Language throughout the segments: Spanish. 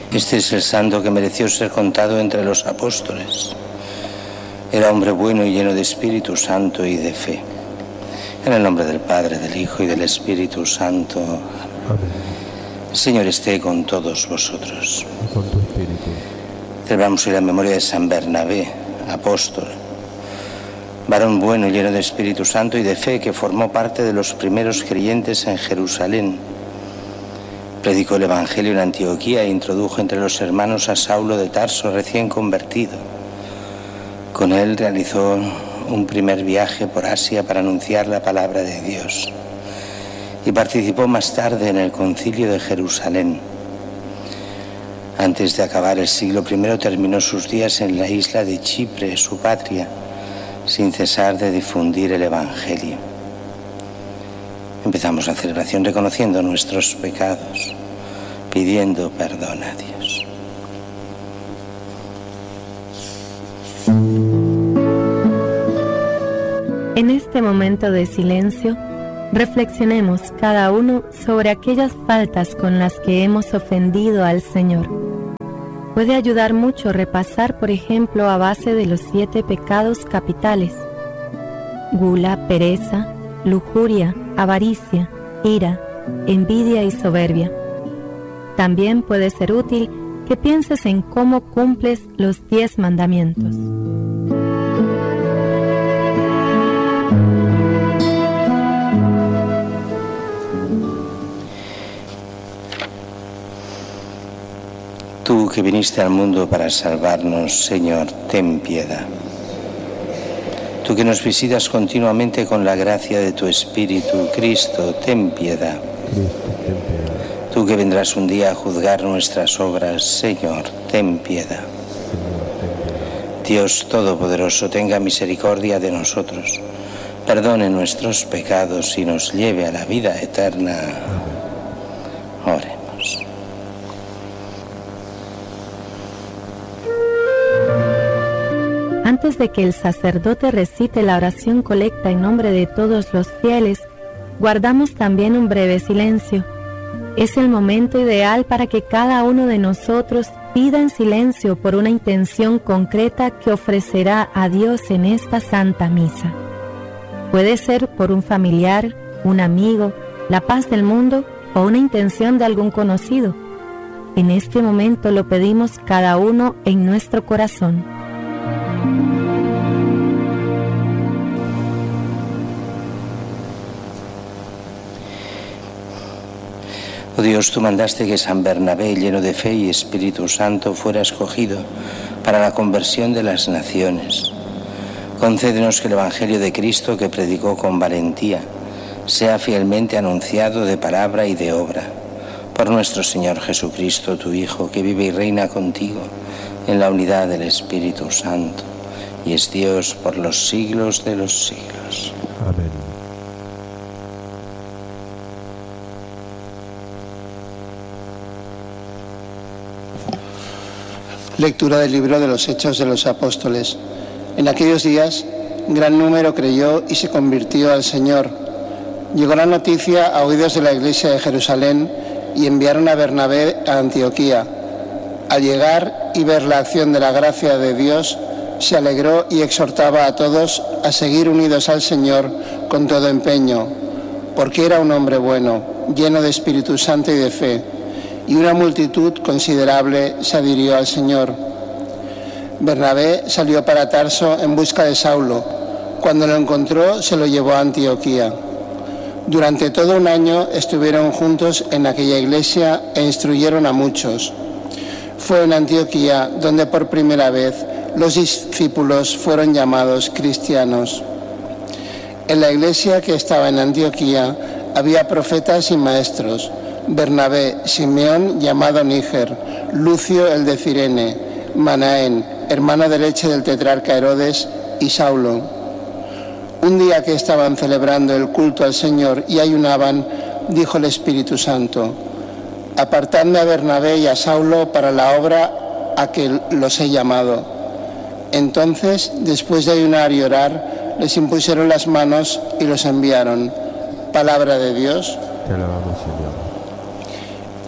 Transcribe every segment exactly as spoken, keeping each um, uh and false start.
Este es el santo que mereció ser contado entre los apóstoles. Era hombre bueno y lleno de Espíritu Santo y de fe. En el nombre del Padre, del Hijo y del Espíritu Santo. Amén. El Señor esté con todos vosotros. Y con tu espíritu. Celebramos hoy la memoria de San Bernabé, apóstol, varón bueno y lleno de Espíritu Santo y de fe, que formó parte de los primeros creyentes en Jerusalén. Predicó el Evangelio en Antioquía e introdujo entre los hermanos a Saulo de Tarso, recién convertido. Con él realizó un primer viaje por Asia para anunciar la palabra de Dios y participó más tarde en el Concilio de Jerusalén. Antes de acabar el siglo primero terminó sus días en la isla de Chipre, su patria, sin cesar de difundir el Evangelio. Empezamos la celebración reconociendo nuestros pecados, pidiendo perdón a Dios. En este momento de silencio, reflexionemos cada uno sobre aquellas faltas con las que hemos ofendido al Señor. Puede ayudar mucho repasar, por ejemplo, a base de los siete pecados capitales: gula, pereza, lujuria, avaricia, ira, envidia y soberbia. También puede ser útil que pienses en cómo cumples los diez mandamientos. Tú que viniste al mundo para salvarnos, Señor, ten piedad. Tú que nos visitas continuamente con la gracia de tu Espíritu, Cristo, ten piedad. Cristo, ten piedad. Tú que vendrás un día a juzgar nuestras obras, Señor, ten piedad. Señor, ten piedad. Dios Todopoderoso, tenga misericordia de nosotros, perdone nuestros pecados y nos lleve a la vida eterna. Oremos. Antes de que el sacerdote recite la oración colecta en nombre de todos los fieles, guardamos también un breve silencio. Es el momento ideal para que cada uno de nosotros pida en silencio por una intención concreta que ofrecerá a Dios en esta Santa Misa. Puede ser por un familiar, un amigo, la paz del mundo o una intención de algún conocido. En este momento lo pedimos cada uno en nuestro corazón. Oh Dios, tú mandaste que San Bernabé, lleno de fe y Espíritu Santo, fuera escogido para la conversión de las naciones. Concédenos que el Evangelio de Cristo, que predicó con valentía, sea fielmente anunciado de palabra y de obra. Por nuestro Señor Jesucristo, tu Hijo, que vive y reina contigo en la unidad del Espíritu Santo, y es Dios por los siglos de los siglos. Amén. Lectura del libro de los Hechos de los Apóstoles. En aquellos días, gran número creyó y se convirtió al Señor. Llegó la noticia a oídos de la iglesia de Jerusalén y enviaron a Bernabé a Antioquía. Al llegar y ver la acción de la gracia de Dios, se alegró y exhortaba a todos a seguir unidos al Señor con todo empeño, porque era un hombre bueno, lleno de Espíritu Santo y de fe, y una multitud considerable se adhirió al Señor. Bernabé salió para Tarso en busca de Saulo. Cuando lo encontró, se lo llevó a Antioquía. Durante todo un año estuvieron juntos en aquella iglesia e instruyeron a muchos. Fue en Antioquía donde por primera vez los discípulos fueron llamados cristianos. En la iglesia que estaba en Antioquía había profetas y maestros: Bernabé, Simeón llamado Níger, Lucio el de Cirene, Manaén, hermano de leche del tetrarca Herodes, y Saulo. Un día que estaban celebrando el culto al Señor y ayunaban, dijo el Espíritu Santo: apartadme a Bernabé y a Saulo para la obra a que los he llamado. Entonces, después de ayunar y orar, les impusieron las manos y los enviaron. Palabra de Dios. Te alabamos, Señor.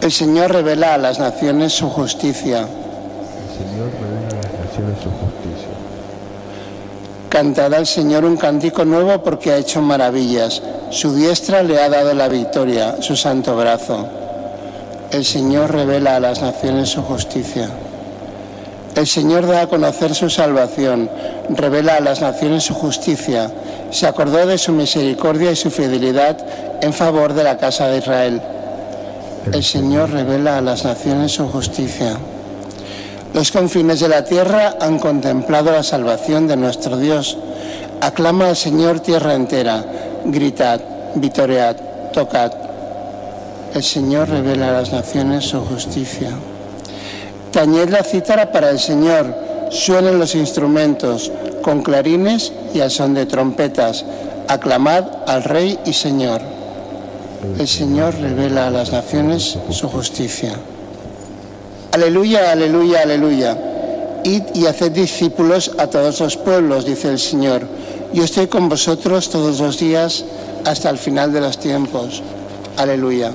El Señor revela a las naciones su justicia. El Señor revela a las naciones su justicia. Cantad al Señor un cántico nuevo porque ha hecho maravillas. Su diestra le ha dado la victoria, su santo brazo. El Señor revela a las naciones su justicia. El Señor da a conocer su salvación, revela a las naciones su justicia. Se acordó de su misericordia y su fidelidad en favor de la casa de Israel. El Señor revela a las naciones su justicia. Los confines de la tierra han contemplado la salvación de nuestro Dios. Aclama al Señor tierra entera. Gritad, vitoread, tocad. El Señor revela a las naciones su justicia. Tañed la cítara para el Señor. Suenen los instrumentos con clarines y al son de trompetas. Aclamad al Rey y Señor. El Señor revela a las naciones su justicia. Aleluya, aleluya, aleluya. Id y haced discípulos a todos los pueblos, dice el Señor. Yo estoy con vosotros todos los días hasta el final de los tiempos. Aleluya.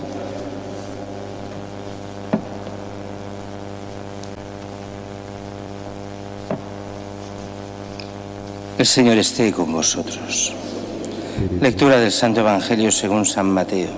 El Señor esté con vosotros. Lectura del Santo Evangelio según San Mateo.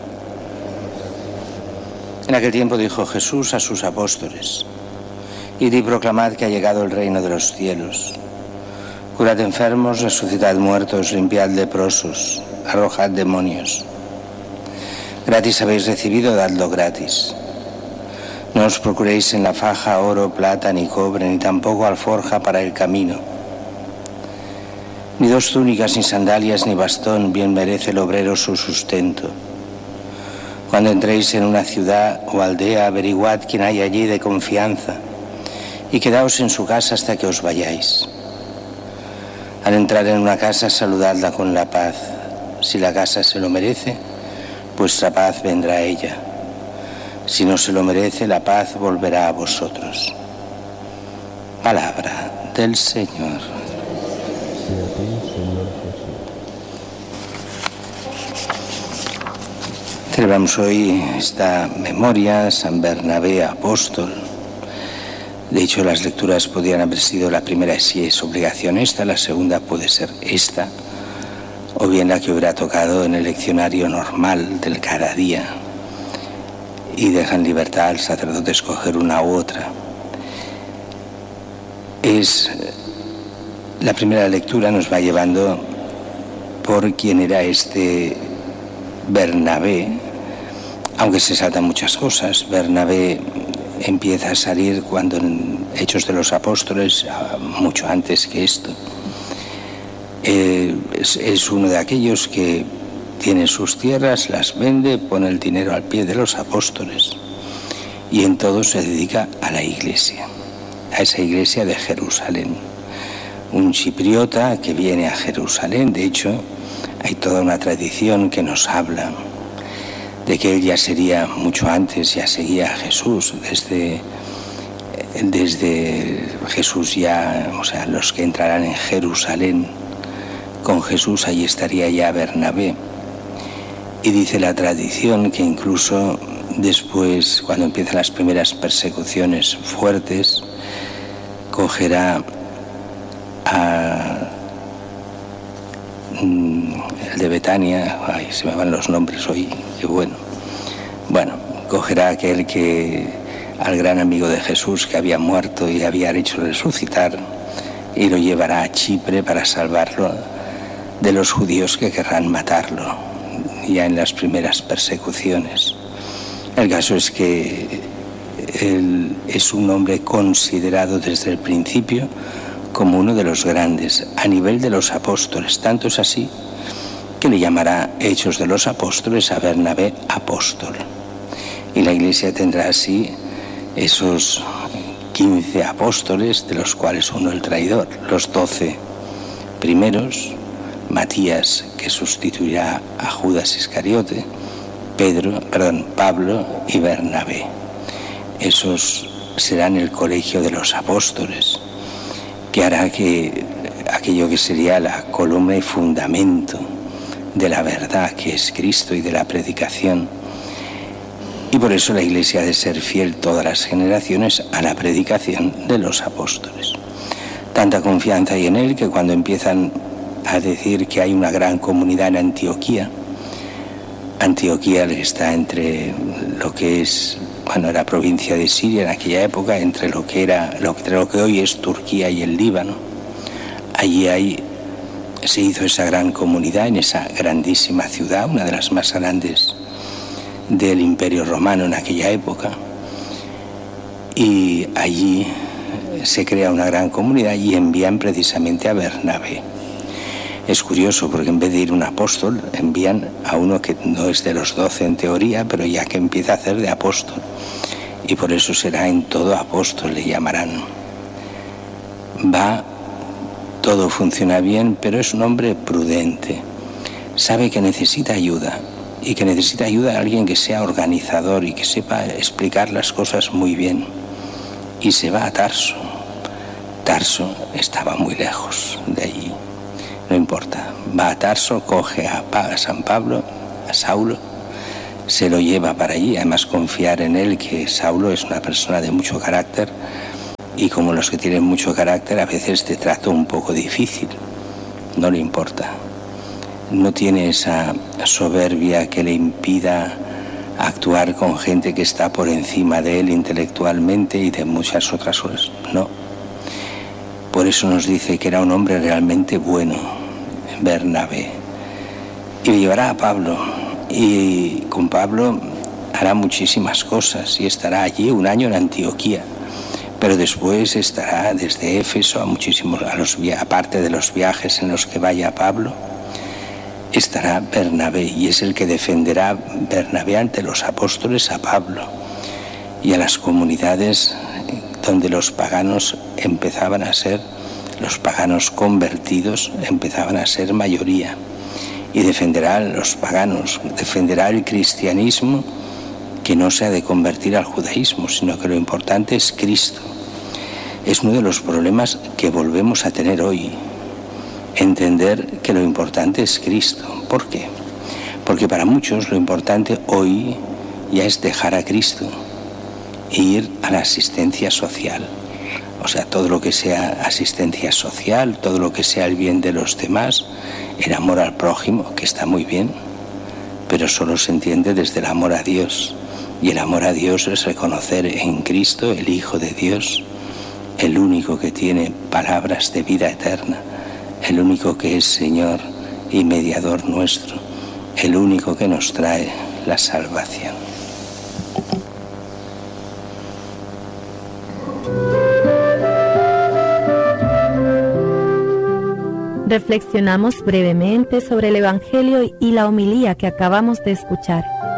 En aquel tiempo dijo Jesús a sus apóstoles: Id y proclamad que ha llegado el reino de los cielos. Curad enfermos, resucitad muertos, limpiad leprosos, arrojad demonios. Gratis habéis recibido, dadlo gratis. No os procuréis en la faja oro, plata, ni cobre, ni tampoco alforja para el camino. Ni dos túnicas, ni sandalias, ni bastón, bien merece el obrero su sustento. Cuando entréis en una ciudad o aldea, averiguad quién hay allí de confianza y quedaos en su casa hasta que os vayáis. Al entrar en una casa, saludadla con la paz. Si la casa se lo merece, vuestra paz vendrá a ella. Si no se lo merece, la paz volverá a vosotros. Palabra del Señor. Sea a ti, Señor Jesús. Celebramos hoy esta memoria, San Bernabé apóstol. De hecho, las lecturas podrían haber sido la primera, si es obligación esta, la segunda puede ser esta, o bien la que hubiera tocado en el leccionario normal del cada día, y dejan libertad al sacerdote escoger una u otra. Es la primera lectura, nos va llevando por quién era este Bernabé, aunque se saltan muchas cosas. Bernabé empieza a salir cuando en Hechos de los Apóstoles, mucho antes que esto. Eh, es, es uno de aquellos que tiene sus tierras, las vende, pone el dinero al pie de los apóstoles y en todo se dedica a la iglesia, a esa iglesia de Jerusalén. Un chipriota que viene a Jerusalén, de hecho, hay toda una tradición que nos habla de que él ya sería mucho antes, ya seguía a Jesús, desde, desde Jesús ya, o sea, los que entrarán en Jerusalén con Jesús, allí estaría ya Bernabé. Y dice la tradición que incluso después, cuando empiezan las primeras persecuciones fuertes, cogerá a el de Betania, ay, se me van los nombres hoy, qué bueno. Bueno, cogerá a aquel que, al gran amigo de Jesús que había muerto y había hecho resucitar, y lo llevará a Chipre para salvarlo de los judíos que querrán matarlo, ya en las primeras persecuciones. El caso es que él es un hombre considerado desde el principio como uno de los grandes, a nivel de los apóstoles. Tanto es así que le llamará Hechos de los Apóstoles a Bernabé apóstol. Y la Iglesia tendrá así esos quince apóstoles, de los cuales uno el traidor, los doce primeros, Matías, que sustituirá a Judas Iscariote, Pedro, perdón, Pablo y Bernabé. Esos serán el colegio de los apóstoles, que hará que aquello que sería la columna y fundamento de la verdad, que es Cristo, y de la predicación, Y por eso la Iglesia ha de ser fiel todas las generaciones a la predicación de los apóstoles. Tanta confianza hay en él que cuando empiezan a decir que hay una gran comunidad en Antioquía, Antioquía está entre lo que es, bueno, la provincia de Siria en aquella época, entre lo que era, entre lo que hoy es Turquía y el Líbano. Allí hay, se hizo esa gran comunidad en esa grandísima ciudad, una de las más grandes del Imperio Romano en aquella época, y allí se crea una gran comunidad y envían precisamente a Bernabé. Es curioso porque en vez de ir un apóstol, envían a uno que no es de los doce en teoría, pero ya que empieza a hacer de apóstol, y por eso será en todo apóstol, le llamarán. Va, todo funciona bien, pero es un hombre prudente, sabe que necesita ayuda, y que necesita ayuda de alguien que sea organizador y que sepa explicar las cosas muy bien. Y se va a Tarso. Tarso estaba muy lejos de allí. No importa. Va a Tarso, coge a San Pablo, a Saulo, se lo lleva para allí. Además confiar en él, que Saulo es una persona de mucho carácter, y como los que tienen mucho carácter a veces te trato un poco difícil. No le importa. No tiene esa soberbia que le impida actuar con gente que está por encima de él intelectualmente y de muchas otras cosas. No. Por eso nos dice que era un hombre realmente bueno, Bernabé. Y llevará a Pablo. Y con Pablo hará muchísimas cosas y estará allí un año en Antioquía. Pero después estará desde Éfeso a muchísimos, a los, aparte de los viajes en los que vaya Pablo, estará Bernabé, y es el que defenderá Bernabé ante los apóstoles a Pablo y a las comunidades donde los paganos empezaban a ser, los paganos convertidos empezaban a ser mayoría, y defenderá a los paganos, defenderá el cristianismo, que no se ha de convertir al judaísmo, sino que lo importante es Cristo. Es uno de los problemas que volvemos a tener hoy. Entender que lo importante es Cristo. ¿Por qué? Porque para muchos lo importante hoy ya es dejar a Cristo e ir a la asistencia social. O sea, todo lo que sea asistencia social, todo lo que sea el bien de los demás, el amor al prójimo, que está muy bien, pero solo se entiende desde el amor a Dios. Y el amor a Dios es reconocer en Cristo, el Hijo de Dios, el único que tiene palabras de vida eterna, el único que es Señor y mediador nuestro, el único que nos trae la salvación. Reflexionamos brevemente sobre el Evangelio y la homilía que acabamos de escuchar.